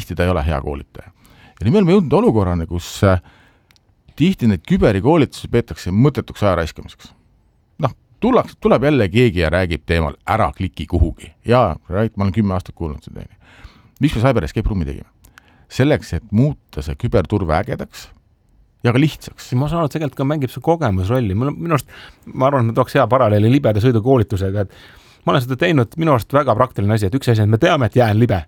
tihti ta ei ole hea koolitaja. Ja nii me oleme jõudnud olukorrani, kus tihti neid küberikoolitusi peetakse mõttetuks aja raiskamiseks. Tuleb jälle keegi ja räägib teemal, ära kliki kuhugi. Ja ma olen 10 aastat kuulnud seda. Miks me Cyber Escape Roomi tegime? Selleks, et muuta see küberturve ägedaks ja ka lihtsaks. Ma saan, et tegelikult ka mängib see kogemusrolli. Ma arvan, et ma tooks hea paralleeli libeda sõidukoolitusega. Ma olen seda teinud minu arust väga praktiline asi, et üks asi, et me teame, et jää on libe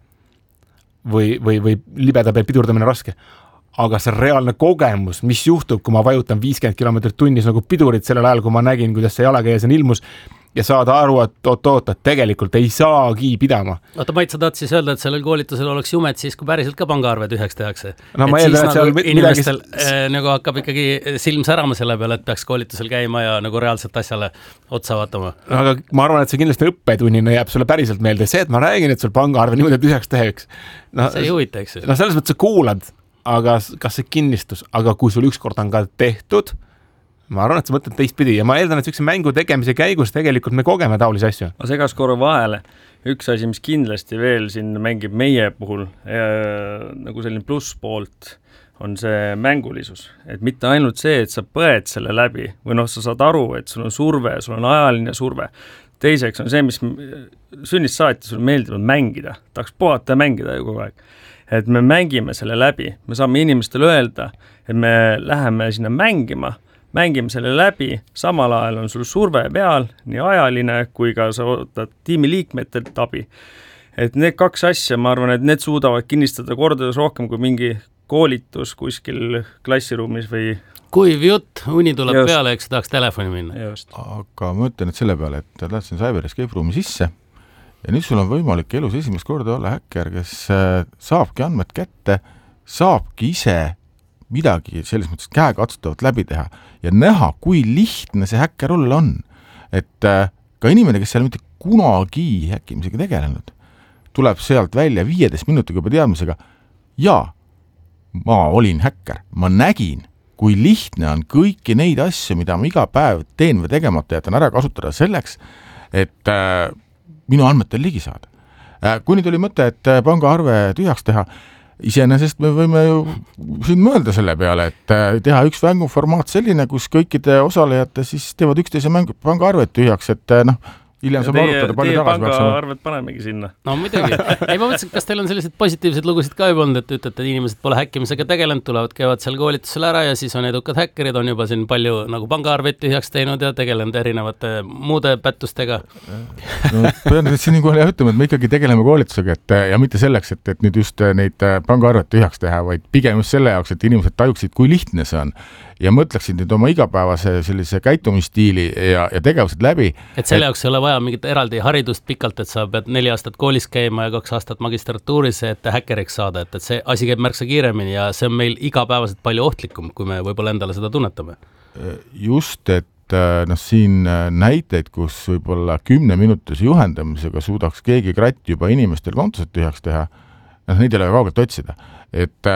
või libeda peal pidurdamine raske. Aga see reaalne kogemus, mis juhtub, kui ma vajutan 50 kilomeetrit tunnis nagu pidurit sellel ajal, kui ma nägin, kuidas see jalakäija siin ilmus ja saada aru, et oot, tegelikult ei saagi pidama. Oota, Mait, sa tahad siis öelda, et sellel koolitusel oleks jumet siis, kui päriselt ka pangaarve tühjaks tehakse. No, ma eeldan, et seal inimestel nagu hakkab ikkagi silm särama selle peale, et peaks koolitusel käima ja nagu reaalselt asjale otsa vaatama. No, aga ma arvan, et see kindlasti õppetunnina jääb sulle päriselt meelde. See, et ma räägin, et sul pangaarve niimoodi tühjaks teheks. See ei huvita, eks? No selles mõttes sa kuulad, aga kas see kinnistus, aga kui sul ükskord on ka tehtud, ma arvan, et sa mõtled teistpidi ja ma eeldan, et sellise mängu tegemise käigus tegelikult me kogeme taolisi asju. Ma segas korra vahele. Üks asi, mis kindlasti veel siin mängib meie puhul nagu selline plusspoolt, on see mängulisus. Et mitte ainult see, et sa põed selle läbi või sa saad aru, et sul on surve, sul on ajaline surve. Teiseks on see, mis sünnist saati sul meeldib mängida. Tahaks puhata ja mängida ju kogu aeg. Et me mängime selle läbi, me saame inimestele öelda, et me läheme sinna mängime selle läbi, samal ajal on sul surve peal, nii ajaline kui ka sa ootad tiimiliikmetelt abi. Et need kaks asja, ma arvan, et need suudavad kinnistada kordades rohkem kui mingi koolitus kuskil klassiruumis või... Kuiv jutt, uni tuleb peale, eks tahaks telefoni minna. Aga ma ütlen, et selle peale, et lähtsin Cyber Escape Roomi sisse ja nüüd sul on võimalik elus esimest korda olla häkker, kes saabki andmed kätte, saabki ise midagi selles mõttes käekatsutavat läbi teha ja näha, kui lihtne see häkkeroll on. Et ka inimene, kes seal mitte kunagi häkkimisega tegelenud, tuleb sealt välja 15 minutiga juba teadmisega, jaa, ma olin häkker, ma nägin, kui lihtne on kõiki neid asju, mida ma iga päev teen või tegemata jätan ära kasutada selleks, et minu andmetel ligi saada. Kui nüüd oli mõte, et pangaarve tühjaks teha, iseenesest me võime ju siin mõelda selle peale, et teha üks mänguformaat selline, kus kõikide osalejate siis teevad üksteise pangaarvet tühjaks, et hiljem saab arutada palju tagasi. Teie pangaarved panemegi sinna. No muidugi. Ei, ma mõtlesin, kas teil on sellised positiivsed lugusid ka juba olnud, et ütlete, et inimesed pole häkkimisega tegelenud, tulevad, käivad seal koolitusel ära ja siis on edukad häkkerid, on juba siin palju nagu pangaarveid tühjaks teinud ja tegelenud erinevate muude pättustega. No, pean siin ütlema, et me ikkagi tegeleme koolitusega ja mitte selleks, et nüüd just neid pangaarvet tühjaks teha, vaid pigem just selle jaoks, et inimesed tajuksid, kui lihtne see on ja mõtleksid nüüd oma igapäevase sellise käitumisstiili ja tegevused läbi. Et selle jaoks ei ole vaja mingit eraldi haridust pikalt, et sa pead 4 aastat koolis käima ja 2 aastat magistratuuris, et häkkeriks saada, et see asi käib märksa kiiremini ja see on meil igapäevaselt palju ohtlikum, kui me võib-olla endale seda tunnetame. Just, et siin näiteid, kus võib-olla 10 minutise juhendamisega suudaks keegi kratt juba inimestel kontosid tühjaks teha, neid ei ole kaugelt otsida. Et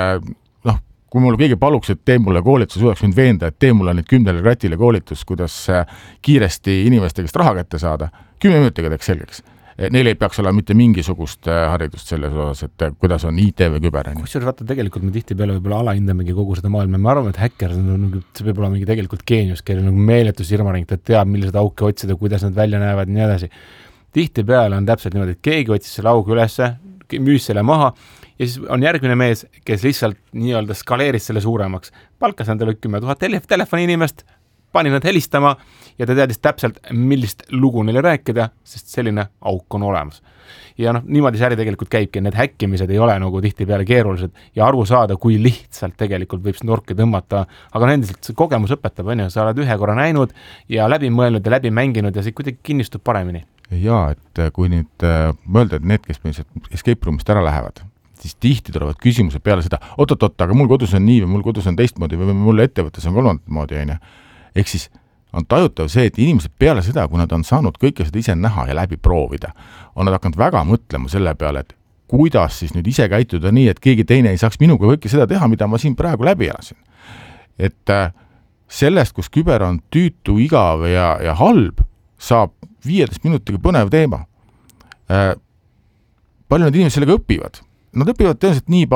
kui mul keegi paluks, et tee mulle koolitus, suudaks mind veenda, et tee mulle nüüd 10 kratile koolitus, kuidas kiiresti inimeste käest raha kätte saada, 10 minutiga teeks selgeks. Neil ei peaks olla mitte mingisugust haridust selles osas, et kuidas on IT või küber. Kusjuures vaata, tegelikult me tihtipeale võib-olla alahindamegi kogu seda maailma. Me arvame, et häkker see võib olla mingi tegelikult geenius, kellel on meeletus irmaring, ta teab, millised auke otsida, kuidas nad välja näevad ja nii edasi. Tihtipeale on täpselt niimoodi, et keegi otsis selle augu ülesse, müüs selle maha ja siis on järgmine mees, kes lihtsalt nii-öelda skaleeris selle suuremaks. Palkas endale 10 000 telefoni inimest, pani nad helistama ja ta teadis täpselt, millist lugu neile rääkida, sest selline auk on olemas. Ja niimoodi see äri tegelikult käibki, need häkkimised ei ole nagu tihtipeale keerulised ja aru saada, kui lihtsalt tegelikult võib snorki tõmmata, aga nendiselt see kogemus õpetab, sa oled ühe korra näinud ja läbi mõelnud ja läbi mänginud ja see kuidagi kinnistub paremini. Jaa, et kui nüüd mõelda, et need, kes escape roomist ära lähevad, siis tihti tulevad küsimused peale seda, oot, aga mul kodus on nii või mul kodus on teistmoodi või mul ettevõttes on kolmandat moodi. Ehk siis on tajutav see, et inimesed peale seda, kui nad on saanud kõike seda ise näha ja läbi proovida, on nad hakanud väga mõtlema selle peale, et kuidas siis nüüd ise käituda nii, et keegi teine ei saaks minuga kõike seda teha, mida ma siin praegu läbi elasin. Et sellest, kus küber on tüütu, igav ja halb, saab 15 minutiga põnev teema. Palju need inimesed sellega õpivad? Nad õpivad tõenäoliselt nii